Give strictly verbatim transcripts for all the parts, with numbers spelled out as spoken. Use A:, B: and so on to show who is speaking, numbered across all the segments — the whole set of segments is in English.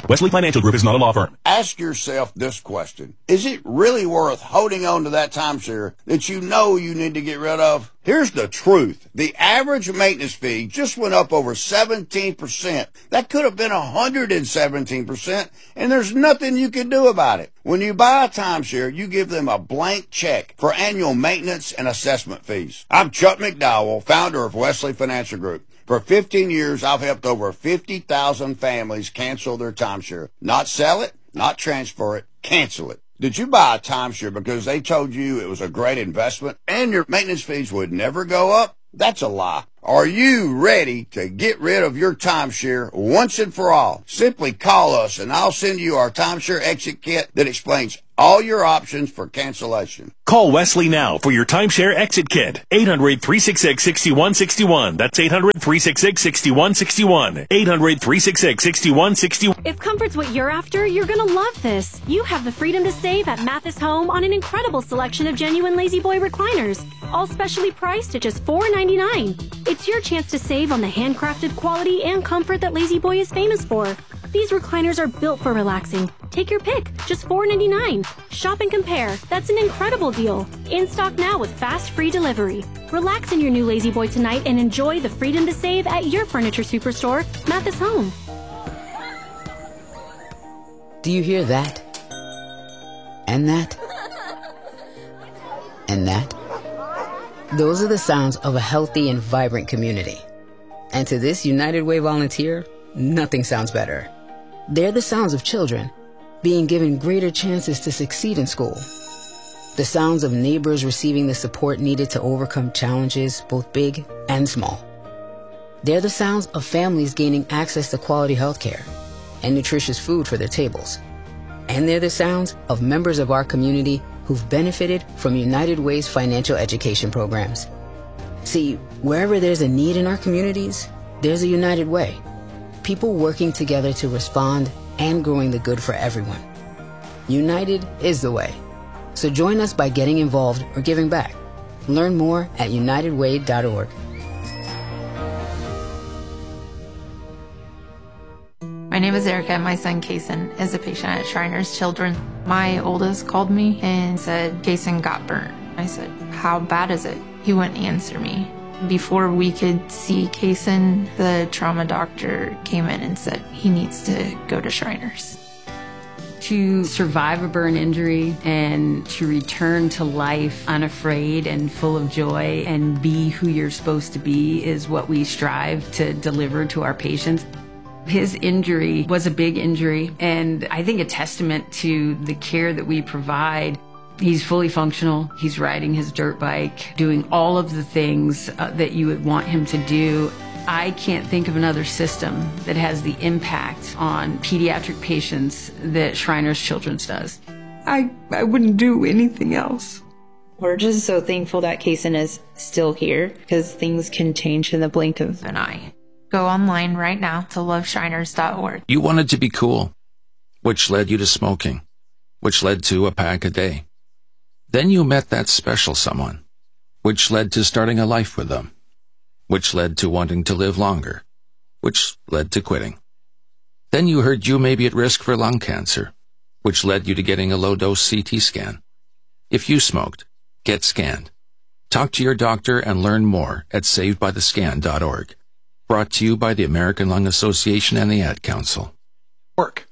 A: Wesley Financial Group is not a law firm.
B: Ask yourself this question. Is it really worth holding on to that timeshare that you know you need to get rid of? Here's the truth. The average maintenance fee just went up over seventeen percent. That could have been one hundred seventeen percent, and there's nothing you can do about it. When you buy a timeshare, you give them a blank check for annual maintenance and assessment fees. I'm Chuck McDowell, founder of Wesley Financial Group. For fifteen years, I've helped over fifty thousand families cancel their timeshare. Not sell it, not transfer it, cancel it. Did you buy a timeshare because they told you it was a great investment and your maintenance fees would never go up? That's a lie. Are you ready to get rid of your timeshare once and for all? Simply call us and I'll send you our timeshare exit kit that explains all your options for cancellation.
A: Call Wesley now for your timeshare exit kit. eight hundred, three six six, six one six one. That's eight hundred, three six six, six one six one. eight hundred, three six six, six one six one.
C: If comfort's what you're after, you're going to love this. You have the freedom to save at Mathis Home on an incredible selection of genuine Lazy Boy recliners, all specially priced at just four ninety-nine. It's your chance to save on the handcrafted quality and comfort that Lazy Boy is famous for. These recliners are built for relaxing. Take your pick, just four ninety-nine. Shop and compare. That's an incredible deal. In stock now with fast free delivery. Relax in your new Lazy Boy tonight and enjoy the freedom to save at your furniture superstore, Mathis Home.
D: Do you hear that? And that? And that? Those are the sounds of a healthy and vibrant community. And to this United Way volunteer, nothing sounds better. They're the sounds of children being given greater chances to succeed in school. The sounds of neighbors receiving the support needed to overcome challenges, both big and small. They're the sounds of families gaining access to quality health care and nutritious food for their tables. And they're the sounds of members of our community who've benefited from United Way's financial education programs. See, wherever there's a need in our communities, there's a United Way. People working together to respond and growing the good for everyone. United is the way. So join us by getting involved or giving back. Learn more at united way dot org.
E: My name is Erica and my son Kason is a patient at Shriners Children. My oldest called me and said Kason got burnt. I said, how bad is it? He wouldn't answer me. Before we could see Kason, the trauma doctor came in and said he needs to go to Shriners.
F: To survive a burn injury and to return to life unafraid and full of joy and be who you're supposed to be is what we strive to deliver to our patients. His injury was a big injury, and I think a testament to the care that we provide. He's fully functional. He's riding his dirt bike, doing all of the things uh, that you would want him to do. I can't think of another system that has the impact on pediatric patients that Shriners Children's does. I, I wouldn't do anything else.
G: We're just so thankful that Kason is still here because things can change in the blink of an eye.
E: Go online right now to love shriners dot org.
H: You wanted to be cool, which led you to smoking, which led to a pack a day. Then you met that special someone, which led to starting a life with them, which led to wanting to live longer, which led to quitting. Then you heard you may be at risk for lung cancer, which led you to getting a low-dose C T scan. If you smoked, get scanned. Talk to your doctor and learn more at saved by the scan dot org. Brought to you by the American Lung Association and the Ad Council.
I: Work.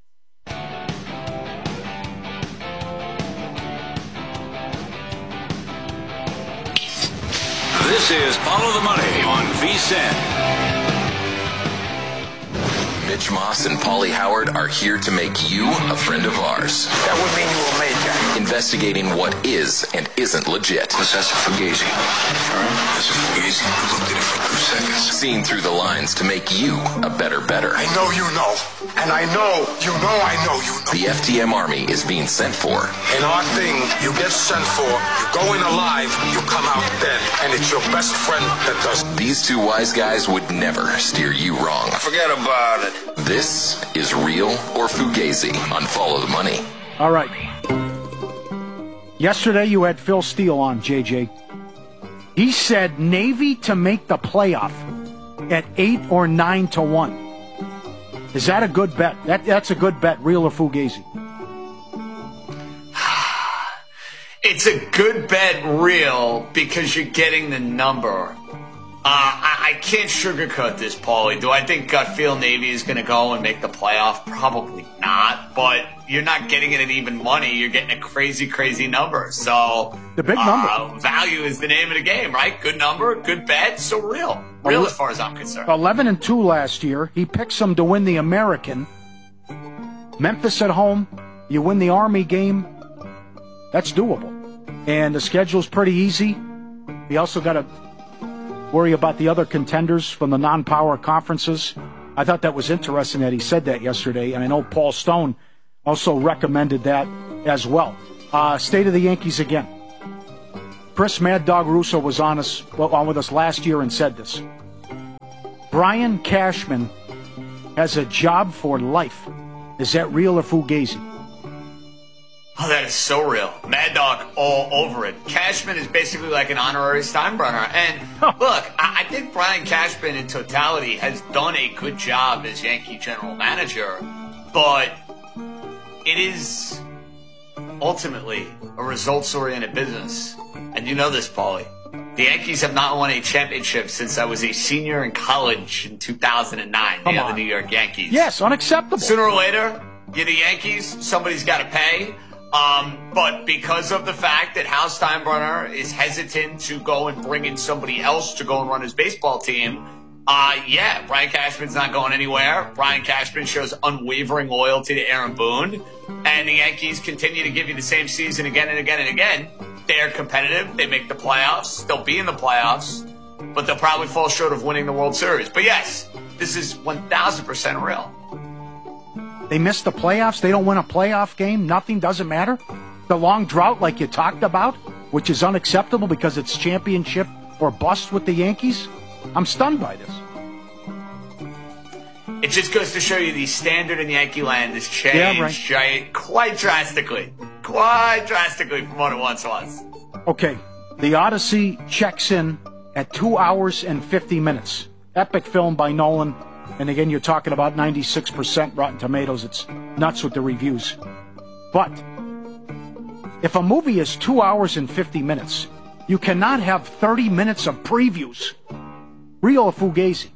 J: This is Follow the Money on V S I N.
K: Mitch Moss and Paulie Howard are here to make you a friend of ours.
L: That would mean you were made guy.
K: Investigating what is and isn't legit.
L: That's a fugazi. All right? That's a fugazi. I looked at it for two seconds.
K: Seeing through the lines to make you a better better.
L: I know you know. And I know you know I know you know.
K: The F T M Army is being sent for.
L: In our thing, you get sent for, you go in alive, you come out dead. And it's your best friend that does.
K: These two wise guys would never steer you wrong.
L: Forget about it.
K: This is Real or Fugazi on Follow the Money.
M: All right. Yesterday you had Phil Steele on, J J. He said Navy to make the playoff at eight or nine to one. Is that a good bet? That That's a good bet, real or fugazi?
I: It's a good bet, real, because you're getting the number. Uh, I, I can't sugarcoat this, Paulie. Do I think gut feel Navy is going to go and make the playoff? Probably not. But you're not getting it at even money. You're getting a crazy, crazy number. So
M: the big number.
I: Uh, value is the name of the game, right? Good number, good bet, so real. Real as far as I'm concerned.
M: eleven and two last year. He picks them to win the American. Memphis at home. You win the Army game. That's doable. And the schedule's pretty easy. You also got to worry about the other contenders from the non-power conferences. I thought that was interesting that he said that yesterday, and I know Paul Stone also recommended that as well. Uh, state of the Yankees again. Chris Mad Dog Russo was on us well, on with us last year and said this. Brian Cashman has a job for life. Is that real or fugazi?
I: Oh, that is so real. Mad Dog all over it. Cashman is basically like an honorary Steinbrenner. And look, I, I think Brian Cashman in totality has done a good job as Yankee general manager, but it is ultimately a results-oriented business. And you know this, Paulie. The Yankees have not won a championship since I was a senior in college in two thousand nine. Come you know, on. The New York Yankees.
M: Yes, unacceptable.
I: Sooner or later, you're the Yankees. Somebody's got to pay. Um, but because of the fact that Hal Steinbrenner is hesitant to go and bring in somebody else to go and run his baseball team, uh, yeah, Brian Cashman's not going anywhere. Brian Cashman shows unwavering loyalty to Aaron Boone, and the Yankees continue to give you the same season again and again and again. They're competitive. They make the playoffs. They'll be in the playoffs, but they'll probably fall short of winning the World Series. But yes, this is one thousand percent real.
M: They missed the playoffs. They don't win a playoff game. Nothing doesn't matter. The long drought like you talked about, which is unacceptable because it's championship or bust with the Yankees. I'm stunned by this.
I: It just goes to show you the standard in Yankee land has changed
M: yeah, right.
I: giant, quite drastically. Quite drastically from what it once was.
M: Okay, the Odyssey checks in at two hours and fifty minutes. Epic film by Nolan. And again, you're talking about ninety-six percent Rotten Tomatoes. It's nuts with the reviews. But if a movie is two hours and fifty minutes, you cannot have thirty minutes of previews. Real or fugazi?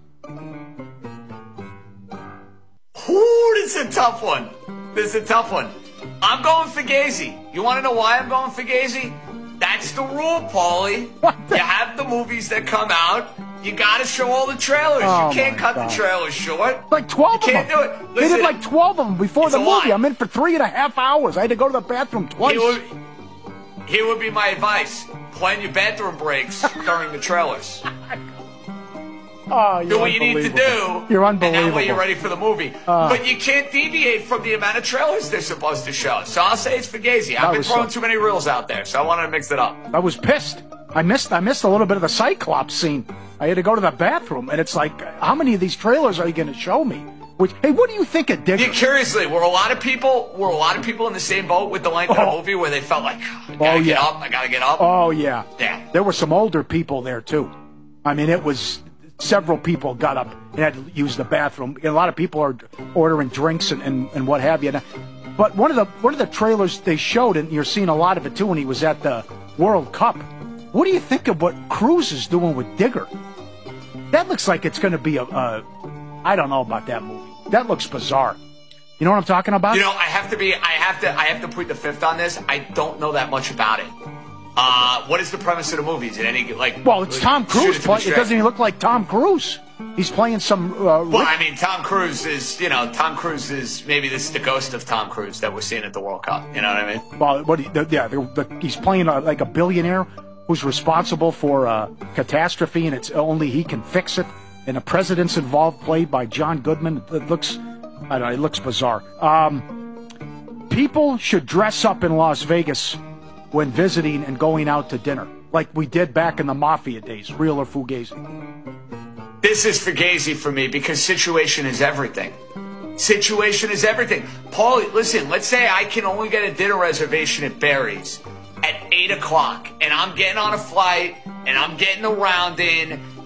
I: Ooh, this is a tough one. This is a tough one. I'm going fugazi. You want to know why I'm going fugazi? That's the rule, Paulie. You have the movies that come out. You got to show all the trailers.
M: Oh
I: you can't cut
M: God.
I: the trailers short.
M: Like twelve
I: you
M: of them.
I: You can't do it. Listen,
M: they did like twelve of them before the movie.
I: Lie.
M: I'm in for three and a half hours. I had to go to the bathroom twice.
I: Here would, here would be my advice. Plan your bathroom breaks during the trailers.
M: Oh,
I: do what you need to do.
M: You're unbelievable.
I: And that way you're ready for the movie. Uh, but you can't deviate from the amount of trailers they're supposed to show. So I'll say it's fugazi. I've been throwing so, too many reels out there, so I wanted to mix it up.
M: I was pissed. I missed I missed a little bit of the Cyclops scene. I had to go to the bathroom, and it's like, how many of these trailers are you going to show me? Which, hey, what do you think of Digger?
I: Yeah, curiously, were a lot of people were a lot of people in the same boat with the length oh. of the movie where they felt like, I gotta
M: oh, yeah.
I: get up, I gotta get up?
M: Oh, yeah.
I: Yeah.
M: There were some older people there, too. I mean, it was... Several people got up and had to use the bathroom. A lot of people are ordering drinks and, and, and what have you. But one of the one of the trailers they showed, and you're seeing a lot of it too, when he was at the World Cup. What do you think of what Cruz is doing with Digger? That looks like it's going to be a, a... I don't know about that movie. That looks bizarre. You know what I'm talking about?
I: You know, I have to be. I have to. I have to plead the fifth on this. I don't know that much about it. Uh, what is the premise of the movie? Is it any like?
M: Well, it's
I: like,
M: Tom Cruise.
I: It,
M: play, it doesn't even look like Tom Cruise. He's playing some. Uh,
I: well, I mean, Tom Cruise is. You know, Tom Cruise is maybe this is the ghost of Tom Cruise that we're seeing at the World Cup. You know what I mean?
M: Well, what? The, yeah, the, the, he's playing a, like a billionaire who's responsible for a catastrophe, and it's only he can fix it. And the president's involved, played by John Goodman. It looks, I don't know, it looks bizarre. Um, people should dress up in Las Vegas when visiting and going out to dinner, like we did back in the Mafia days. Real or fugazi?
I: This is fugazi for me because situation is everything. Situation is everything. Paul, listen, let's say I can only get a dinner reservation at Barry's at eight o'clock, and I'm getting on a flight, and I'm getting around in, and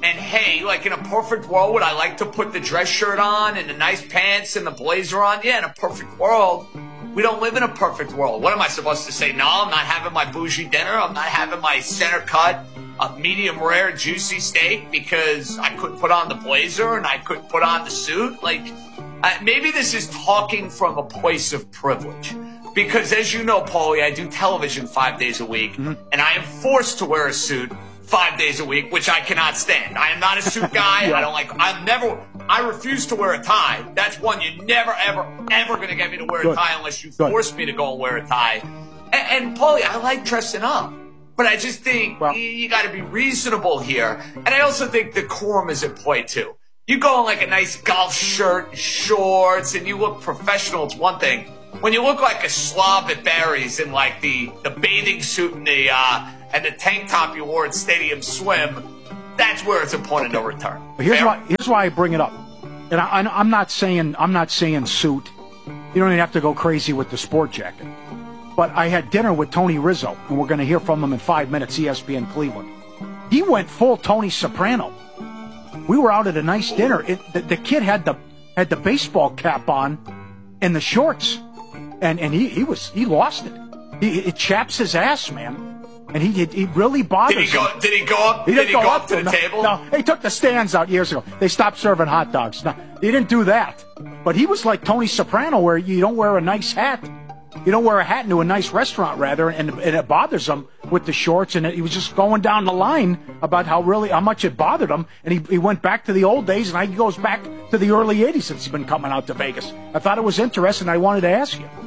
I: And hey, like in a perfect world, would I like to put the dress shirt on and the nice pants and the blazer on? Yeah, in a perfect world. We don't live in a perfect world. What am I supposed to say? No, I'm not having my bougie dinner. I'm not having my center cut, a medium rare, juicy steak because I couldn't put on the blazer and I couldn't put on the suit. Like, uh, maybe this is talking from a place of privilege. Because as you know, Paulie, I do television five days a week, mm-hmm. and I am forced to wear a suit five days a week, which I cannot stand. I am not a suit guy. yeah. I don't like, I never, I refuse to wear a tie. That's one. You're never, ever, ever going to get me to wear Good. a tie unless you Good. force me to go and wear a tie. And, and Paulie, I like dressing up, but I just think well, you, you got to be reasonable here. And I also think decorum is at play too. You go in like a nice golf shirt, and shorts, and you look professional, it's one thing. When you look like a slob at Barry's in like the, the bathing suit and the, uh, and the tank top you wore at Stadium Swim, that's where it's a point okay. of no return.
M: Here's why, here's why I bring it up. And I, I'm not saying I'm not saying suit. You don't even have to go crazy with the sport jacket. But I had dinner with Tony Rizzo, and we're going to hear from him in five minutes, E S P N Cleveland. He went full Tony Soprano. We were out at a nice dinner. It, the, the kid had the had the baseball cap on and the shorts. And and he, he was he lost it. He, it chaps his ass, man. And he he really bothers
I: did he go,
M: him.
I: Did he go up?
M: He
I: did
M: didn't
I: he
M: go,
I: go
M: up,
I: up to the
M: no,
I: table?
M: No, he took the stands out years ago. They stopped serving hot dogs. No, he didn't do that. But he was like Tony Soprano, where you don't wear a nice hat. You don't wear a hat into a nice restaurant, rather, and, and it bothers him with the shorts. And he was just going down the line about how really how much it bothered him. And he, he went back to the old days, and he goes back to the early eighties since he's been coming out to Vegas. I thought it was interesting. I wanted to ask you.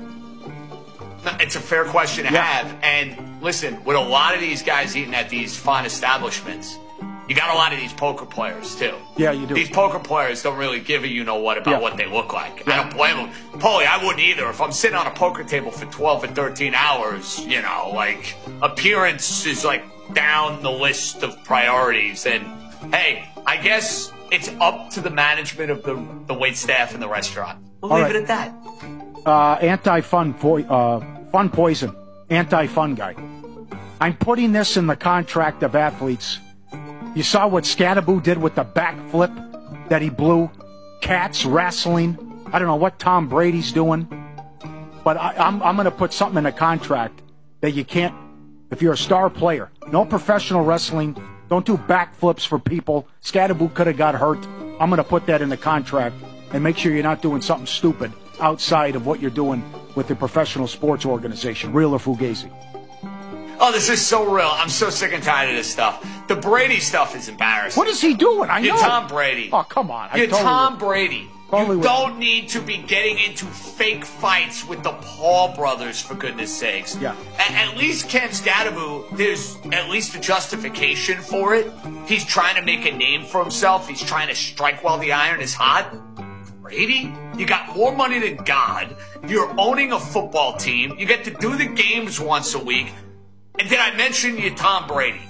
I: It's a fair question to
M: yeah.
I: have. And listen, with a lot of these guys eating at these fine establishments, you got a lot of these poker players, too.
M: Yeah, you do.
I: These poker players don't really give a you-know-what about yeah. what they look like. Yeah. I don't blame them. Paulie, I wouldn't either. If I'm sitting on a poker table for twelve or thirteen hours, you know, like, appearance is, like, down the list of priorities. And, hey, I guess it's up to the management of the, the wait staff in the restaurant. We'll All leave right. it at that.
M: Uh, anti-fun po- uh, fun poison. Anti-fun guy. I'm putting this in the contract of athletes. You saw what Scadaboo did with the backflip that he blew. Cats wrestling. I don't know what Tom Brady's doing. But I, I'm, I'm going to put something in the contract that you can't, if you're a star player, no professional wrestling, don't do backflips for people. Scadaboo could have got hurt. I'm going to put that in the contract and make sure you're not doing something stupid outside of what you're doing with the professional sports organization. Real or Fugazi?
I: Oh, this is so real. I'm so sick and tired of this stuff. The Brady stuff is embarrassing.
M: What is he doing? I
I: You're
M: know.
I: You're Tom Brady.
M: Oh, come on. I
I: You're
M: totally
I: Tom
M: would.
I: Brady.
M: Totally
I: you
M: would.
I: don't need to be getting into fake fights with the Paul brothers, for goodness sakes.
M: Yeah.
I: At, at least Ken Scadaboo, there's at least a justification for it. He's trying to make a name for himself. He's trying to strike while the iron is hot. Brady, you got more money than God. You're owning a football team. You get to do the games once a week. And did I mention you Tom Brady?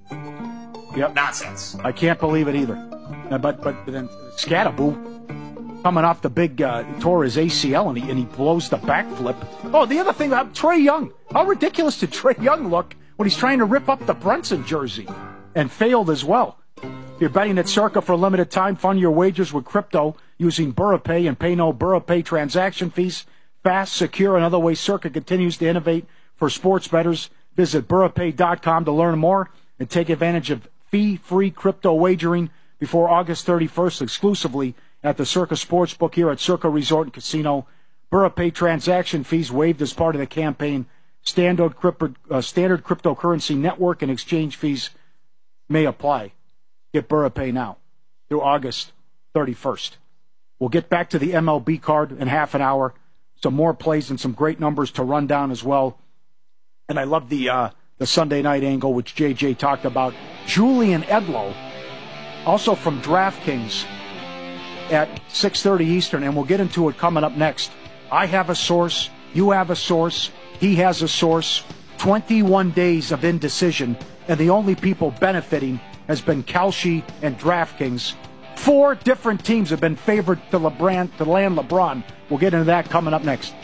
M: Yep.
I: Nonsense.
M: I can't believe it either. Uh, but but then Scadaboo coming off the big uh, tore his A C L and he and he blows the backflip. Oh, the other thing about Trae Young. How ridiculous did Trae Young look when he's trying to rip up the Brunson jersey and failed as well? If you're betting at Circa for a limited time, fund your wagers with crypto using BurraPay and pay no BurraPay transaction fees. Fast, secure, and other ways Circa continues to innovate for sports bettors. Visit burrapay dot com to learn more and take advantage of fee-free crypto wagering before August thirty-first exclusively at the Circa Sportsbook here at Circa Resort and Casino. BurraPay transaction fees waived as part of the campaign. Standard, crypto, uh, standard cryptocurrency network and exchange fees may apply. Get BurraPay now through August thirty-first. We'll get back to the M L B card in half an hour. Some more plays and some great numbers to run down as well. And I love the uh, the Sunday night angle, which J J talked about. Julian Edlow, also from DraftKings, at six thirty Eastern, and we'll get into it coming up next. I have a source. You have a source. He has a source. twenty-one days of indecision, and the only people benefiting has been Kalshi and DraftKings. Four different teams have been favored to LeBron, to land LeBron. We'll get into that coming up next.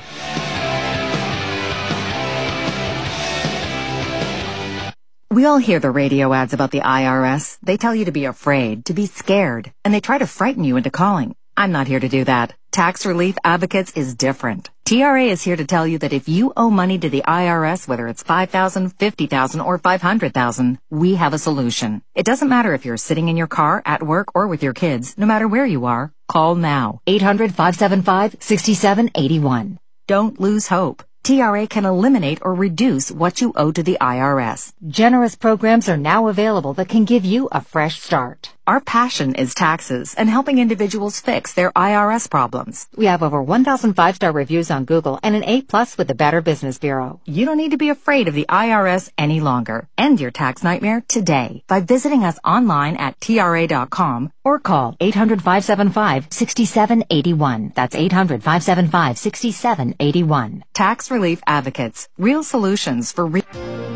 N: We all hear the radio ads about the I R S. They tell you to be afraid, to be scared, and they try to frighten you into calling. I'm not here to do that. Tax Relief Advocates is different. T R A is here to tell you that if you owe money to the I R S, whether it's five thousand dollars, fifty thousand dollars, or five hundred thousand dollars, we have a solution. It doesn't matter if you're sitting in your car, at work, or with your kids. No matter where you are, call now. eight hundred, five seven five, six seven eight one. Don't lose hope. T R A can eliminate or reduce what you owe to the I R S. Generous programs are now available that can give you a fresh start. Our passion is taxes and helping individuals fix their I R S problems. We have over one thousand five-star reviews on Google and an A plus with the Better Business Bureau. You don't need to be afraid of the I R S any longer. End your tax nightmare today by visiting us online at T R A dot com or call eight hundred, five seven five, six seven eight one. That's eight hundred, five seven five, six seven eight one. Tax Relief Advocates. Real solutions for real.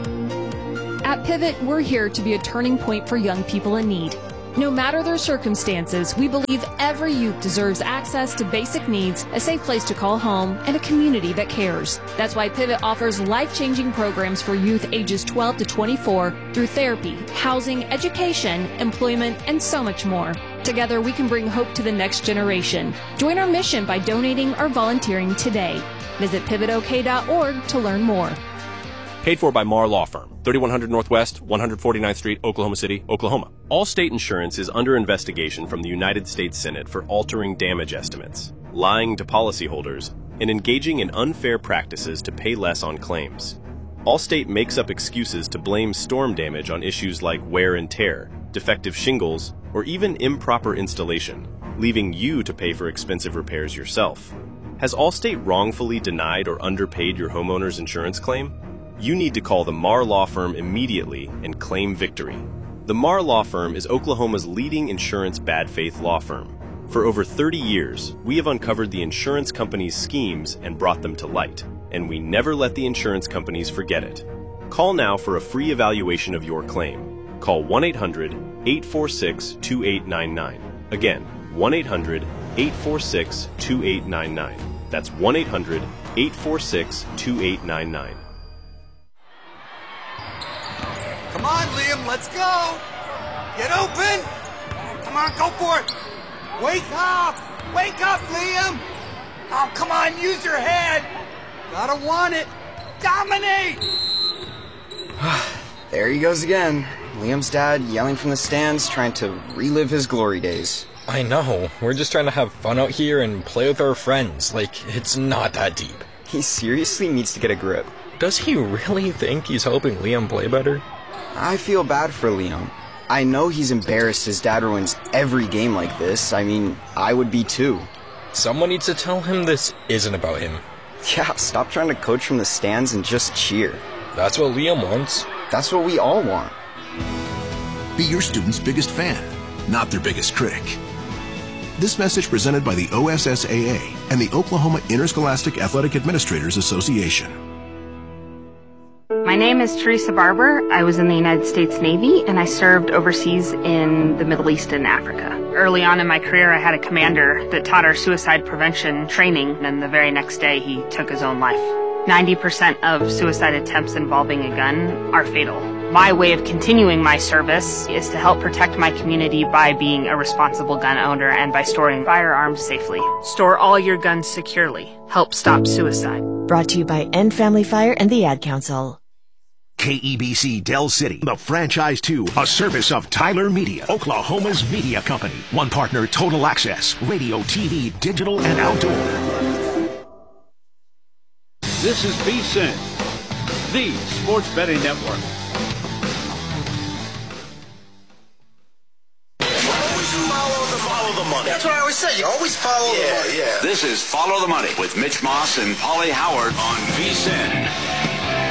O: At Pivot, we're here to be a turning point for young people in need. No matter their circumstances, we believe every youth deserves access to basic needs, a safe place to call home, and a community that cares. That's why Pivot offers life-changing programs for youth ages twelve to twenty-four through therapy, housing, education, employment, and so much more. Together, we can bring hope to the next generation. Join our mission by donating or volunteering today. Visit pivot o k dot org to learn more.
P: Paid for by Marr Law Firm, thirty-one hundred Northwest, one forty-ninth Street, Oklahoma City, Oklahoma. Allstate Insurance is under investigation from the United States Senate for altering damage estimates, lying to policyholders, and engaging in unfair practices to pay less on claims. Allstate makes up excuses to blame storm damage on issues like wear and tear, defective shingles, or even improper installation, leaving you to pay for expensive repairs yourself. Has Allstate wrongfully denied or underpaid your homeowner's insurance claim? You need to call the Marr Law Firm immediately and claim victory. The Marr Law Firm is Oklahoma's leading insurance bad faith law firm. For over thirty years, we have uncovered the insurance companies' schemes and brought them to light, and we never let the insurance companies forget it. Call now for a free evaluation of your claim. Call one eight hundred, eight four six, two eight nine nine. Again, one eight hundred, eight four six, two eight nine nine. That's one eight hundred, eight four six, two eight nine nine.
Q: Come on, Liam, let's go! Get open! Come on, go for it! Wake up! Wake up, Liam! Oh, come on, use your head! Gotta want it! Dominate!
R: There he goes again. Liam's dad yelling from the stands, trying to relive his glory days.
S: I know. We're just trying to have fun out here and play with our friends. Like, it's not that deep.
R: He seriously needs to get a grip.
S: Does he really think he's helping Liam play better?
R: I feel bad for Liam. I know he's embarrassed his dad ruins every game like this. I mean, I would be too.
S: Someone needs to tell him this isn't about him.
R: Yeah, stop trying to coach from the stands and just cheer.
S: That's what Liam wants.
R: That's what we all want.
T: Be your student's biggest fan, not their biggest critic. This message presented by the O S S A A and the Oklahoma Interscholastic Athletic Administrators Association.
U: My name is Teresa Barber. I was in the United States Navy, and I served overseas in the Middle East and Africa. Early on in my career, I had a commander that taught our suicide prevention training, and the very next day, he took his own life. ninety percent of suicide attempts involving a gun are fatal. My way of continuing my service is to help protect my community by being a responsible gun owner and by storing firearms safely. Store all your guns securely. Help stop suicide.
V: Brought to you by End Family Fire and the Ad Council.
W: K E B C Del City, the franchise two, a service of Tyler Media, Oklahoma's media company. One partner, Total Access, radio, T V, digital, and outdoor.
X: This is V S I N, the sports betting network.
J: Follow the, follow the money.
Q: That's what I always say. You always follow
J: yeah,
Q: the money.
J: Yeah. This is Follow the Money with Mitch Moss and Paulie Howard on V S I N.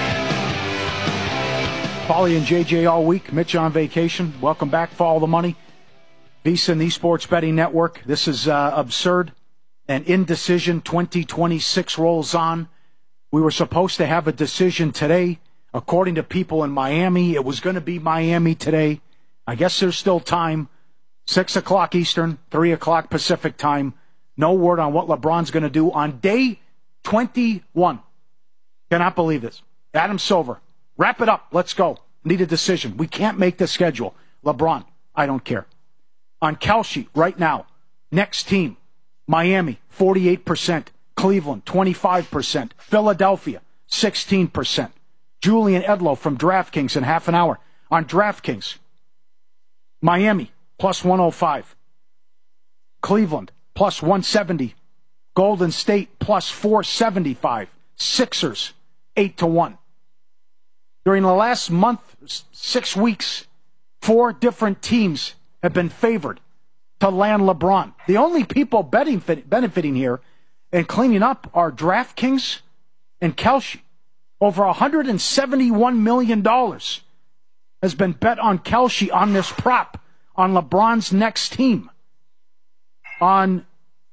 M: Paulie and J J all week. Mitch on vacation. Welcome back. Follow the Money. V S I N, the Sports Betting Network. This is uh, absurd. An indecision twenty twenty-six rolls on. We were supposed to have a decision today. According to people in Miami, it was going to be Miami today. I guess there's still time. six o'clock Eastern, three o'clock Pacific time. No word on what LeBron's going to do on day twenty-one. Cannot believe this. Adam Silver. Wrap it up. Let's go. need a decision. We can't make the schedule. LeBron, I don't care. On Kalshi, right now, next team, Miami, forty-eight percent. Cleveland, twenty-five percent. Philadelphia, sixteen percent. Julian Edlow from DraftKings in half an hour. On DraftKings, Miami, plus one oh five. Cleveland, plus one seventy. Golden State, plus four seventy-five. Sixers, eight to one. During the last month, six weeks, four different teams have been favored to land LeBron. The only people betting, benefiting here and cleaning up are DraftKings and Kalshi. Over one hundred seventy-one million dollars has been bet on Kalshi on this prop on LeBron's next team. On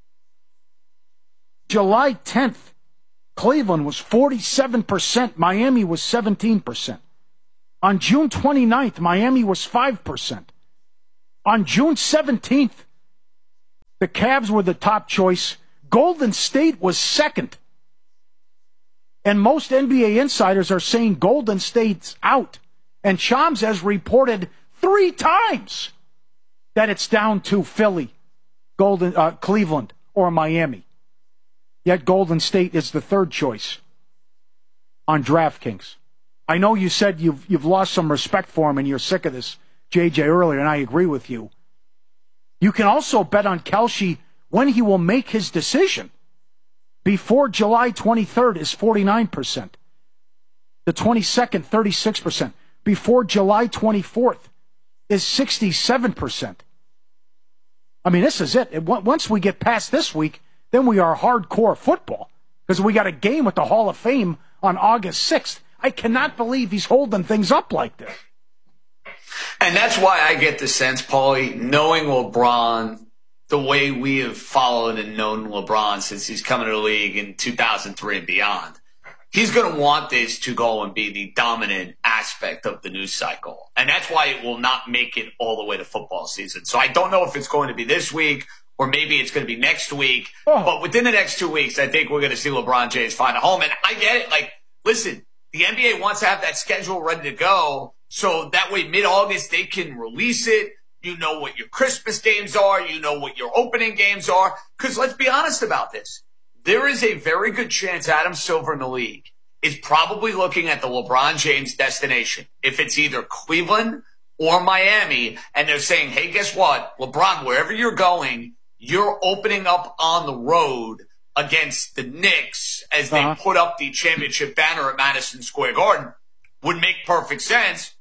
M: July tenth, Cleveland was forty-seven percent. Miami was seventeen percent. On June twenty-ninth, Miami was five percent. On June seventeenth, the Cavs were the top choice. Golden State was second. And most N B A insiders are saying Golden State's out. And Shams has reported three times that it's down to Philly, Golden, uh, Cleveland, or Miami. Yet Golden State is the third choice on DraftKings. I know you said you've you've lost some respect for him and you're sick of this, J J, earlier, and I agree with you. You can also bet on Kalshi when he will make his decision. Before July twenty-third is forty-nine percent. The twenty-second, thirty-six percent. Before July twenty-fourth is sixty-seven percent. I mean, this is it. Once we get past this week, then we are hardcore football because we got a game with the Hall of Fame on August sixth. I cannot believe he's holding things up like this.
I: And that's why I get the sense, Paulie, knowing LeBron the way we have followed and known LeBron since he's coming to the league in two thousand three and beyond, he's going to want this to go and be the dominant aspect of the news cycle. And that's why it will not make it all the way to football season. So I don't know if it's going to be this week or maybe it's going to be next week. Oh. But within the next two weeks, I think we're going to see LeBron James find a home. And I get it. Like, listen, the N B A wants to have that schedule ready to go. So that way mid-August they can release it. You know what your Christmas games are. You know what your opening games are. Because let's be honest about this. There is a very good chance Adam Silver in the league is probably looking at the LeBron James destination. If it's either Cleveland or Miami, and they're saying, hey, guess what? LeBron, wherever you're going, you're opening up on the road against the Knicks as they uh-huh. put up the championship banner at Madison Square Garden. Would make perfect sense.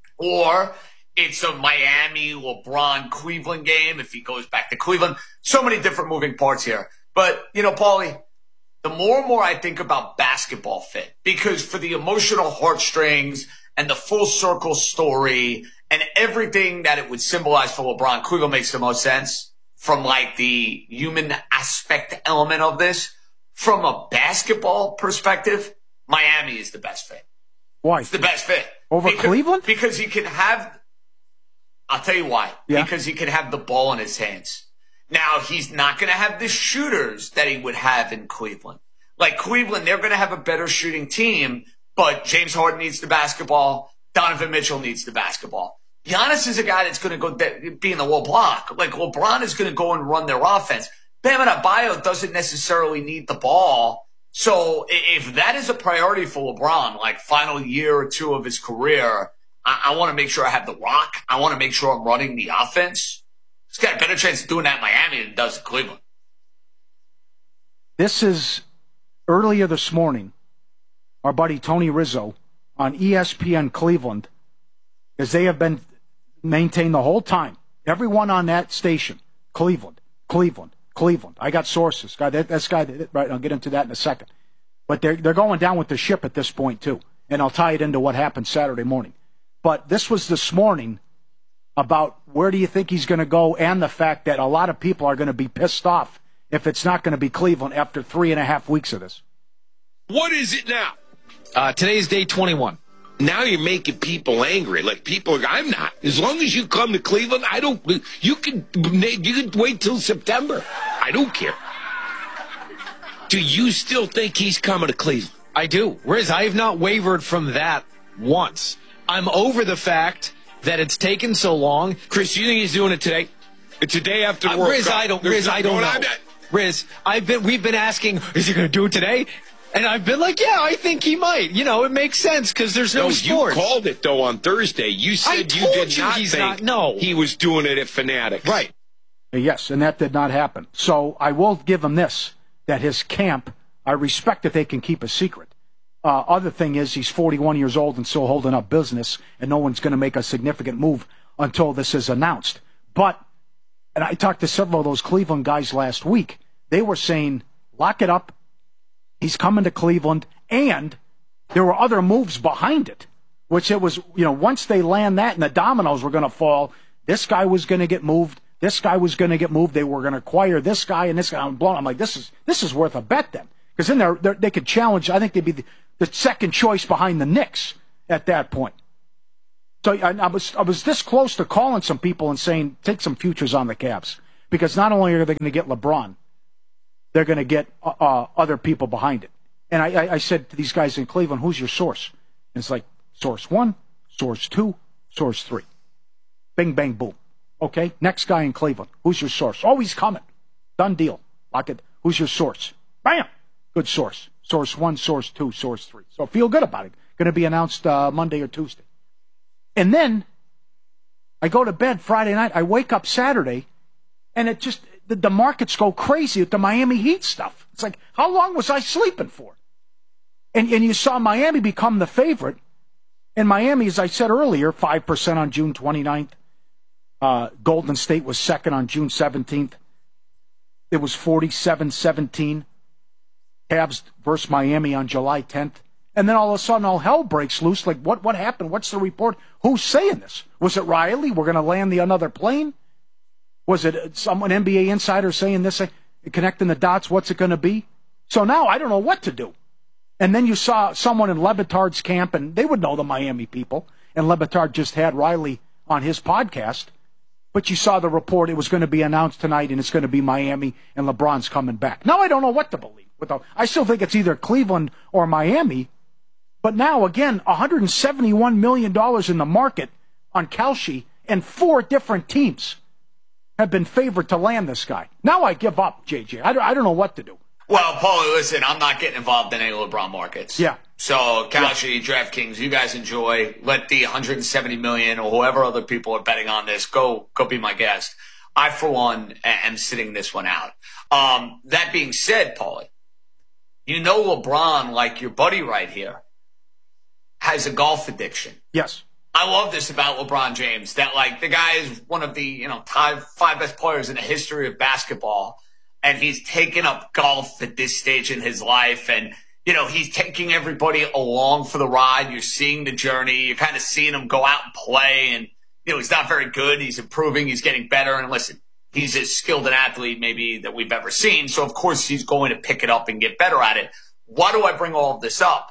I: Or it's a Miami, LeBron, Cleveland game if he goes back to Cleveland. So many different moving parts here. But, you know, Paulie, the more and more I think about basketball fit, because for the emotional heartstrings and the full circle story and everything that it would symbolize for LeBron, Cleveland makes the most sense from like the human aspect element of this. From a basketball perspective, Miami is the best fit.
M: Why?
I: It's the best fit.
M: Over
I: because,
M: Cleveland?
I: Because he can have, I'll tell you why.
M: Yeah.
I: Because he can have the ball in his hands. Now, he's not going to have the shooters that he would have in Cleveland. Like Cleveland, they're going to have a better shooting team, but James Harden needs the basketball. Donovan Mitchell needs the basketball. Giannis is a guy that's going to go be in the low block. Like LeBron is going to go and run their offense. Bam Adebayo doesn't necessarily need the ball. So if that is a priority for LeBron, like final year or two of his career, I, I want to make sure I have the rock. I want to make sure I'm running the offense. He's got a better chance of doing that in Miami than he does in Cleveland.
M: This is earlier this morning, our buddy Tony Rizzo on E S P N Cleveland, as they have been maintained the whole time. Everyone on that station, Cleveland, Cleveland, Cleveland. I got sources. Guy, that, that's guy. That, right, I'll get into that in a second. But they're they're going down with the ship at this point too, and I'll tie it into what happened Saturday morning. But this was this morning about where do you think he's going to go, and the fact that a lot of people are going to be pissed off if it's not going to be Cleveland after three and a half weeks of this.
A: What is it now? Uh, today's day twenty-one. Now you're making people angry. Like people are, I'm not. As long as you come to Cleveland, I don't, you can, you can wait till September. I don't care. Do you still think he's coming to Cleveland?
B: I do. Whereas I have not wavered from that once. I'm over the fact that it's taken so long.
A: Chris, do you think he's doing it today? It's a day after the
B: Uh,
A: World
B: Riz,
A: Cup.
B: I don't.
A: There's
B: Riz,
A: no-
B: I don't
A: no,
B: know.
A: I'm not-
B: Riz, I've been. We've been asking, is he going to do it today? And I've been like, yeah, I think he might. You know, it makes sense because there's no,
A: No,
B: sports.
A: you called it, though, on Thursday. You said
B: I
A: you
B: told
A: did
B: you
A: not
B: he's
A: think
B: not- no.
A: he was doing it at Fanatics.
B: Right.
M: Yes, and that did not happen. So I will give him this, that his camp, I respect that they can keep a secret. Uh, other thing is he's forty-one years old and still holding up business, and no one's going to make a significant move until this is announced. But, and I talked to several of those Cleveland guys last week, they were saying, lock it up, he's coming to Cleveland, and there were other moves behind it, which it was, you know, once they land that and the dominoes were going to fall, this guy was going to get moved, this guy was going to get moved, they were going to acquire this guy and this guy. I'm blown. I'm like, this is this is worth a bet then. Because then they're, they're, they could challenge, I think they'd be the, the second choice behind the Knicks at that point. So I, I was I was this close to calling some people and saying, take some futures on the Cavs. Because not only are they going to get LeBron, they're going to get uh, uh, other people behind it. And I, I, I said to these guys in Cleveland, who's your source? And it's like, source one, source two, source three. Bing, bang, boom. Okay, next guy in Cleveland. Who's your source? Oh, he's coming. Done deal. Lock it. Who's your source? Bam! Good source. Source one, source two, source three. So feel good about it. Going to be announced uh, Monday or Tuesday. And then I go to bed Friday night. I wake up Saturday, and it just, the, the markets go crazy with the Miami Heat stuff. It's like, how long was I sleeping for? And, and you saw Miami become the favorite. And Miami, as I said earlier, five percent on June twenty-ninth. Uh, Golden State was second on June seventeenth. It was forty-seven seventeen. Cavs versus Miami on July tenth. And then all of a sudden, all hell breaks loose. Like, what, what happened? What's the report? Who's saying this? Was it Riley? We're going to land the another plane? Was it some an N B A insider saying this, connecting the dots? What's it going to be? So now I don't know what to do. And then you saw someone in Le Batard's camp, and they would know the Miami people. And Le Batard just had Riley on his podcast. But you saw the report. It was going to be announced tonight, and it's going to be Miami, and LeBron's coming back. Now I don't know what to believe. I still think it's either Cleveland or Miami. But now, again, one hundred seventy-one million dollars in the market on Kalshi, and four different teams have been favored to land this guy. Now I give up, J J. I don't, I don't know what to do.
I: Well, Paulie, listen, I'm not getting involved in any LeBron markets.
M: Yeah.
I: So, Kalshi, yeah. DraftKings, you guys enjoy. Let the one hundred seventy million dollars or whoever other people are betting on this go go be my guest. I, for one, am sitting this one out. Um, that being said, Paulie, you know LeBron, like your buddy right here, has a golf addiction.
M: Yes.
I: I love this about LeBron James, that like the guy is one of the, you know, top five best players in the history of basketball, and he's taken up golf at this stage in his life, and you know, he's taking everybody along for the ride. You're seeing the journey. You're kind of seeing him go out and play, and you know, he's not very good. He's improving. He's getting better. And listen, he's as skilled an athlete maybe that we've ever seen. So of course he's going to pick it up and get better at it. Why do I bring all of this up?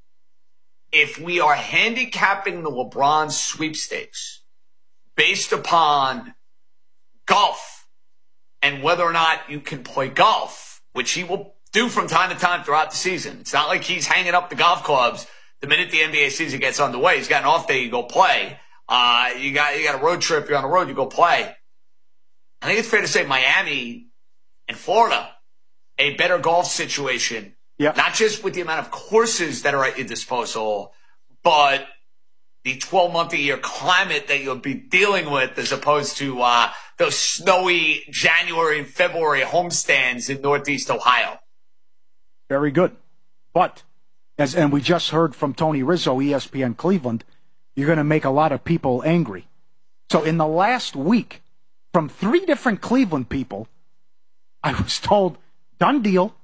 I: If we are handicapping the LeBron sweepstakes based upon golf and whether or not you can play golf, which he will do from time to time throughout the season. It's not like he's hanging up the golf clubs the minute the N B A season gets underway. He's got an off day, you go play. Uh, you got, you got a road trip, you're on the road, you go play. I think it's fair to say Miami and Florida, a better golf situation.
M: Yep.
I: Not just with the amount of courses that are at your disposal, but the twelve-month-a-year climate that you'll be dealing with as opposed to uh, those snowy January and February homestands in Northeast Ohio.
M: Very good. But, as and we just heard from Tony Rizzo, E S P N Cleveland, you're going to make a lot of people angry. So in the last week, from three different Cleveland people, I was told, done deal,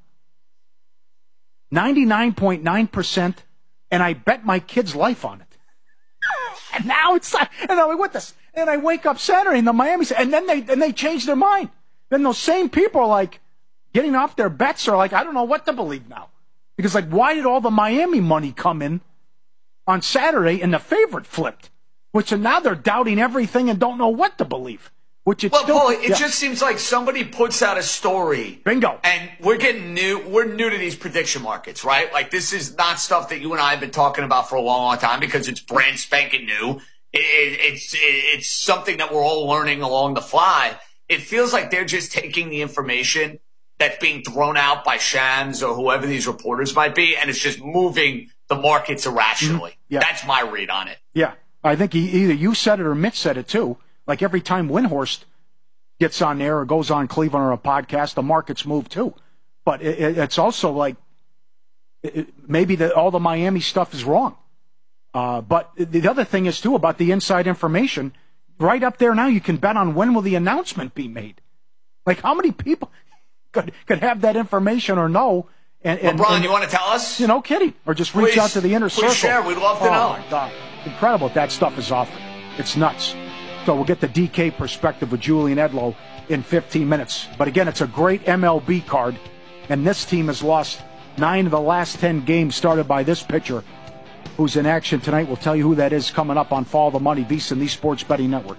M: ninety-nine point nine percent, and I bet my kid's life on it. And now it's like, and I'm like, what this? And I wake up Saturday in the Miami, and then they and they change their mind. Then those same people are like, getting off their bets are like, I don't know what to believe now. Because, like, why did all the Miami money come in on Saturday and the favorite flipped? Which now they're doubting everything and don't know what to believe. Which it's
I: well,
M: still,
I: Paul, it
M: yeah.
I: just seems like somebody puts out a story.
M: Bingo.
I: And we're getting new. We're new to these prediction markets, right? Like this is not stuff that you and I have been talking about for a long, long time because it's brand spanking new. It, it, it's it, it's something that we're all learning along the fly. It feels like they're just taking the information that's being thrown out by Shams or whoever these reporters might be, and it's just moving the markets irrationally.
M: Mm-hmm. Yeah.
I: That's my read on it.
M: Yeah. I think he, either you said it or Mitch said it too. Like every time Windhorst gets on there or goes on Cleveland or a podcast, the markets move too. But it, it, it's also like it, maybe the, all the Miami stuff is wrong. Uh, but the other thing is too about the inside information. Right up there now, you can bet on when will the announcement be made. Like how many people could could have that information or know? And, and,
I: LeBron,
M: and,
I: you want to tell us?
M: You know, kidding. Or just reach
I: please,
M: out to the inner
I: please
M: circle.
I: share. We'd love to
M: oh,
I: know.
M: My God. Incredible what that stuff is offered. It's nuts. So we'll get the D K perspective with Julian Edlow in fifteen minutes. But again, it's a great M L B card. And this team has lost nine of the last ten games started by this pitcher who's in action tonight. We'll tell you who that is coming up on Follow the Money, VSiN, the Sports Betting Network.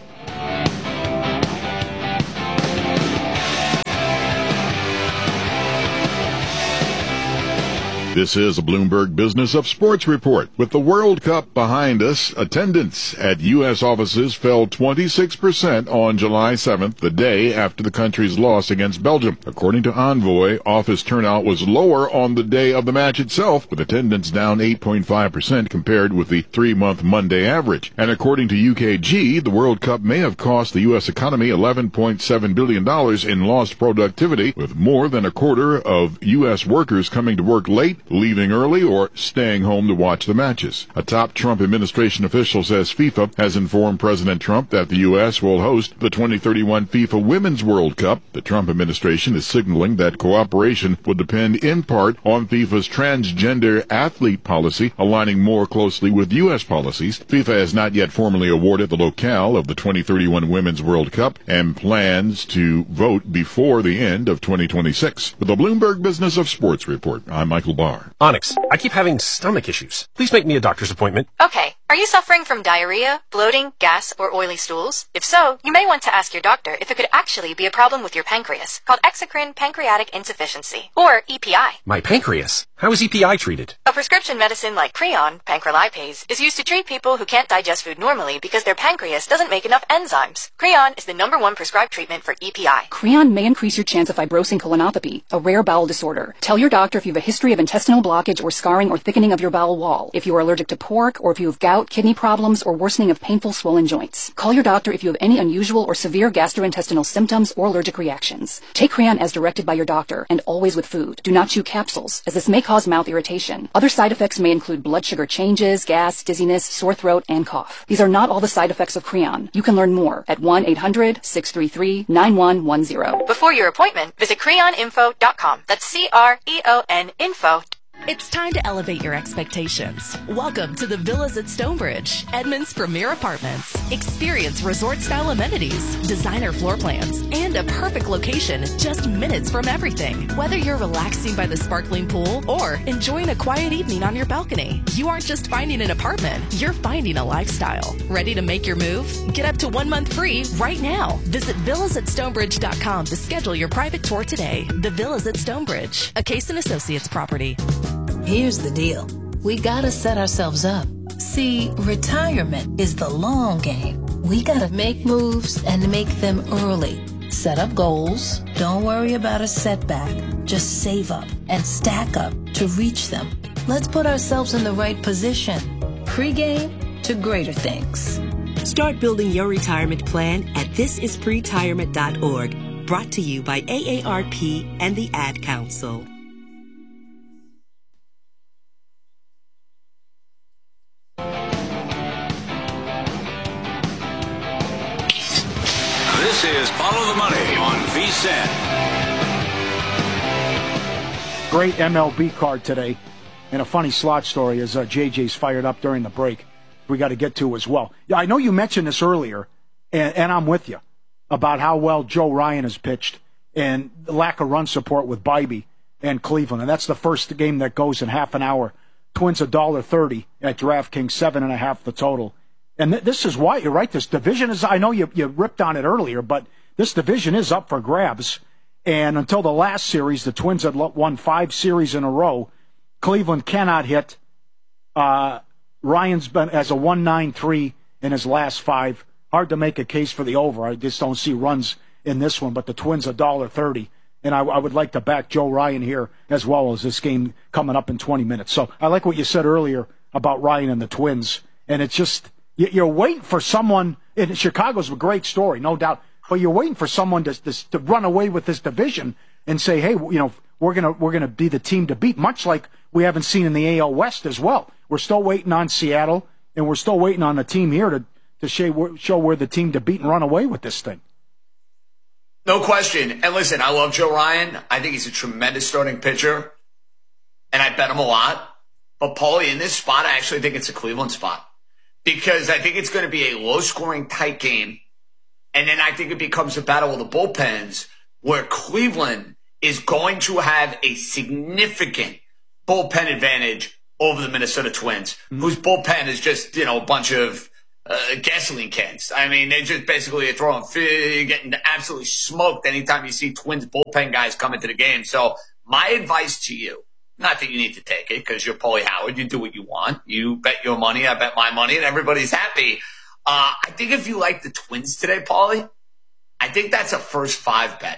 C: This is a Bloomberg Business of Sports report. With the World Cup behind us, attendance at U S offices fell twenty-six percent on July seventh, the day after the country's loss against Belgium. According to Envoy, office turnout was lower on the day of the match itself, with attendance down eight point five percent compared with the three-month Monday average. And according to U K G, the World Cup may have cost the U S economy eleven point seven billion dollars in lost productivity, with more than a quarter of U S workers coming to work late, leaving early, or staying home to watch the matches. A top Trump administration official says FIFA has informed President Trump that the U S will host the twenty thirty-one FIFA Women's World Cup. The Trump administration is signaling that cooperation will depend in part on FIFA's transgender athlete policy, aligning more closely with U S policies. FIFA has not yet formally awarded the locale of the twenty thirty-one Women's World Cup and plans to vote before the end of twenty twenty-six. With the Bloomberg Business of Sports report, I'm Michael Barr.
D: Onyx, I keep having stomach issues. Please make me a doctor's appointment.
F: Okay. Are you suffering from diarrhea, bloating, gas, or oily stools? If so, you may want to ask your doctor if it could actually be a problem with your pancreas, called exocrine pancreatic insufficiency, or E P I.
D: My pancreas? How is E P I treated?
F: A prescription medicine like Creon, pancrelipase, is used to treat people who can't digest food normally because their pancreas doesn't make enough enzymes. Creon is the number one prescribed treatment for E P I.
G: Creon may increase your chance of fibrosing colonopathy, a rare bowel disorder. Tell your doctor if you have a history of intestinal blockage or scarring or thickening of your bowel wall, if you are allergic to pork, or if you have gout, kidney problems, or worsening of painful swollen joints. Call your doctor if you have any unusual or severe gastrointestinal symptoms or allergic reactions. Take Creon as directed by your doctor, and always with food. Do not chew capsules, as this may cause mouth irritation. Other side effects may include blood sugar changes, gas, dizziness, sore throat, and cough. These are not all the side effects of Creon. You can learn more at one eight hundred six three three nine one one zero.
F: Before your appointment, visit creon info dot com. That's C R E O N info.
V: It's time to elevate your expectations. Welcome to the Villas at Stonebridge, Edmond's premier apartments. Experience resort-style amenities, designer floor plans, and a perfect location just minutes from everything. Whether you're relaxing by the sparkling pool or enjoying a quiet evening on your balcony, you aren't just finding an apartment, you're finding a lifestyle. Ready to make your move? Get up to one month free right now. Visit villas at stonebridge dot com to schedule your private tour today. The Villas at Stonebridge, a Case and Associates property.
Y: Here's the deal. We gotta set ourselves up. See, retirement is the long game. We gotta make moves and make them early. Set up goals. Don't worry about a setback. Just save up and stack up to reach them. Let's put ourselves in the right position. Pre-game to greater things.
V: Start building your retirement plan at this is pretirement dot org. Brought to you by A A R P and the Ad Council.
J: This is Follow the Money on VSiN.
M: Great M L B card today. And a funny slot story as uh, J J's fired up during the break. We got to get to as well. Yeah, I know you mentioned this earlier, and, and I'm with you, about how well Joe Ryan has pitched and the lack of run support with Bybee and Cleveland. And that's the first game that goes in half an hour. Twins one dollar thirty at DraftKings, seven and a half the total. And th- this is why you're right. This division is, I know you, you ripped on it earlier, but this division is up for grabs. And until the last series, the Twins had won five series in a row. Cleveland cannot hit. Uh, Ryan's been as a one nine three in his last five. Hard to make a case for the over. I just don't see runs in this one, but the Twins one dollar thirty. And I, I would like to back Joe Ryan here as well as this game coming up in twenty minutes. So I like what you said earlier about Ryan and the Twins. And it's just, you're waiting for someone, and Chicago's a great story, no doubt, but you're waiting for someone to, to, to run away with this division and say, hey, you know, we're going to we're gonna be the team to beat, much like we haven't seen in the A L West as well. We're still waiting on Seattle, and we're still waiting on a team here to, to show, show we're the team to beat and run away with this thing.
I: No question. And listen, I love Joe Ryan. I think he's a tremendous starting pitcher, and I bet him a lot. But, Paulie, in this spot, I actually think it's a Cleveland spot because I think it's going to be a low-scoring, tight game. And then I think it becomes a battle of the bullpens where Cleveland is going to have a significant bullpen advantage over the Minnesota Twins, mm-hmm. whose bullpen is just, you know, a bunch of uh, gasoline cans. I mean, they just basically are throwing, getting absolutely smoked anytime you see Twins bullpen guys come into the game. So my advice to you, not that you need to take it because you're Paulie Howard, you do what you want. You bet your money, I bet my money, and everybody's happy. Uh, I think if you like the Twins today, Paulie, I think that's a first five bet.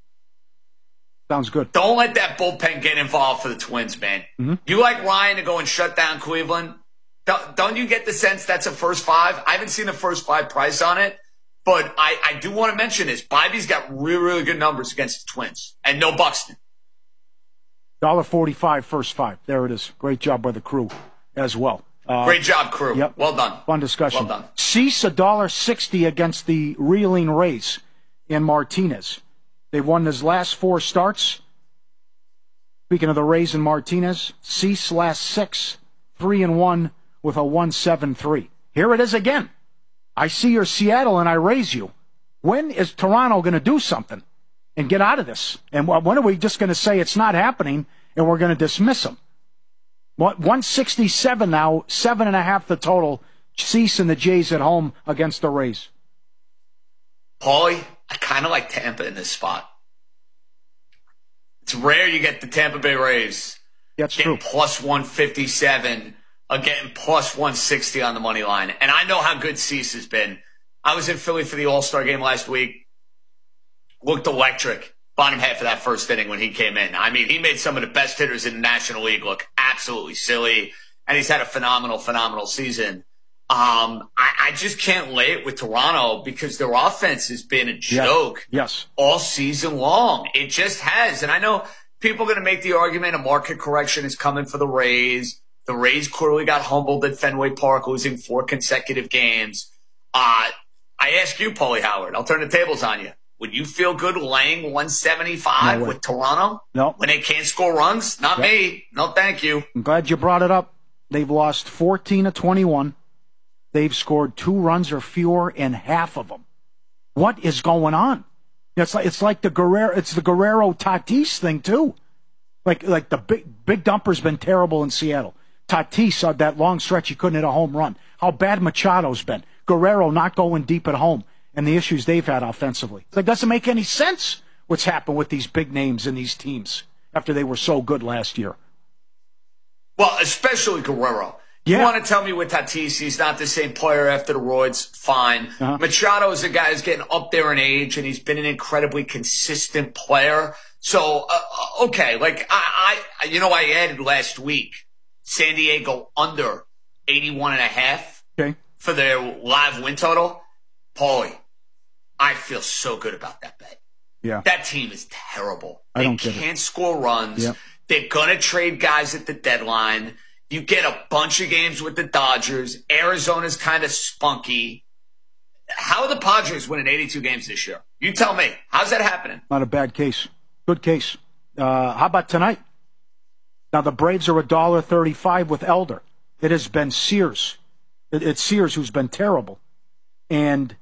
M: Sounds good.
I: Don't let that bullpen get involved for the Twins, man. Mm-hmm. You like Ryan to go and shut down Cleveland? Don't, don't you get the sense that's a first five? I haven't seen a first five price on it, but I, I do want to mention this. Bobby's got really, really good numbers against the Twins, and no Buxton.
M: one dollar forty-five first five. There it is. Great job by the crew as well. Uh,
I: Great job, crew.
M: Yep.
I: Well done.
M: Fun discussion.
I: Well done.
M: Cease one dollar sixty against the reeling Rays in Martinez. They've won his last four starts. Speaking of the Rays and Martinez, Cease last six, three and one with a one seven three. Here it is again. I see your Seattle and I raise you. When is Toronto going to do something and get out of this? And when are we just going to say it's not happening and we're going to dismiss them? one sixty-seven now, seven and a half the total. Cease and the Jays at home against the Rays.
I: Paulie, I kind of like Tampa in this spot. It's rare you get the Tampa Bay Rays.
M: That's
I: getting
M: true.
I: Plus one fifty-seven, or getting plus one sixty on the money line. And I know how good Cease has been. I was in Philly for the All-Star game last week. Looked electric. Bottom half of that first inning when he came in. I mean, he made some of the best hitters in the National League look absolutely silly. And he's had a phenomenal, phenomenal season. Um, I, I just can't lay it with Toronto because their offense has been a joke
M: yes.
I: all season long. It just has. And I know people are going to make the argument a market correction is coming for the Rays. The Rays clearly got humbled at Fenway Park, losing four consecutive games. Uh, I ask you, Paulie Howard, I'll turn the tables on you. Would you feel good laying one seventy-five
M: no
I: with Toronto?
M: No.
I: When they can't score runs? Not
M: yep.
I: me. No, thank you.
M: I'm glad you brought it up. They've lost fourteen of twenty-one. They've scored two runs or fewer in half of them. What is going on? It's like it's like the Guerrero. It's the Guerrero Tatis thing too. Like like the big big dumper's been terrible in Seattle. Tatis on that long stretch he couldn't hit a home run. How bad Machado's been. Guerrero not going deep at home. And the issues they've had offensively. It like, doesn't make any sense what's happened with these big names in these teams after they were so good last year.
I: Well, especially Guerrero. You
M: yeah.
I: want to tell me with Tatis, he's not the same player after the roids? Fine. Uh-huh. Machado is a guy who's getting up there in age, and he's been an incredibly consistent player. So, uh, okay, like, I, I, you know, I added last week San Diego under eighty-one and a half
M: okay.
I: for their live win total. Paulie, I feel so good about that bet.
M: Yeah.
I: That team is terrible.
M: I
I: they
M: don't get
I: can't
M: it.
I: score runs.
M: Yep.
I: They're going to trade guys at the deadline. You get a bunch of games with the Dodgers. Arizona's kind of spunky. How are the Padres winning eighty-two games this year? You tell me. How's that happening?
M: Not a bad case. Good case. Uh, how about tonight? Now, the Braves are one dollar thirty-five with Elder. It has been Sears. It, it's Sears who's been terrible. And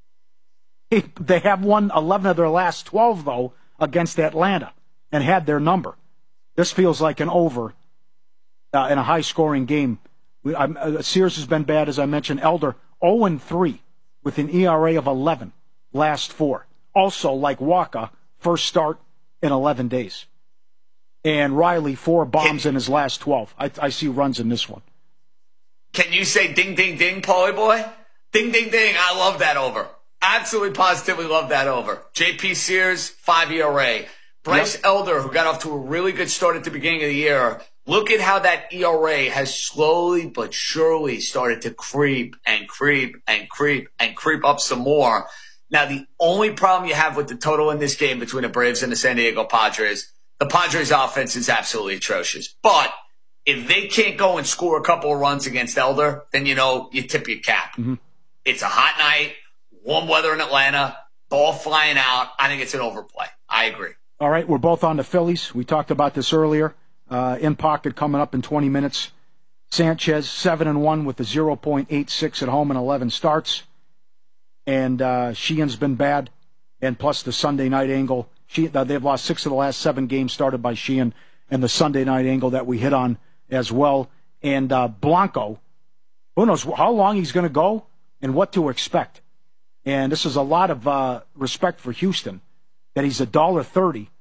M: it, they have won eleven of their last twelve, though, against Atlanta and had their number. This feels like an over uh, in a high-scoring game. We, uh, Sears has been bad, as I mentioned. Elder oh and three with an E R A of eleven last four. Also, like Waka, first start in eleven days. And Riley, four bombs in his last twelve. I, I see runs in this one.
I: Can you say ding, ding, ding, Paulie boy? Ding, ding, ding. I love that over. Absolutely, positively love that over. J P Sears, five E R A. Bryce yep. Elder, who got off to a really good start at the beginning of the year. Look at how that E R A has slowly but surely started to creep and creep and creep and creep up some more. Now, the only problem you have with the total in this game between the Braves and the San Diego Padres, the Padres offense is absolutely atrocious. But if they can't go and score a couple of runs against Elder, then, you know, you tip your cap.
M: Mm-hmm.
I: It's a hot night, warm weather in Atlanta, ball flying out. I think it's an overplay. I agree.
M: All right, we're both on the Phillies. We talked about this earlier. Uh, in pocket coming up in twenty minutes. Sanchez, seven and one with a zero point eight six at home and eleven starts. And uh, Sheehan's been bad. And plus the Sunday night angle. She, uh, they've lost six of the last seven games started by Sheehan. And the Sunday night angle that we hit on as well. And uh, Blanco, who knows how long he's going to go and what to expect. And this is a lot of uh, respect for Houston, that he's a one dollar thirty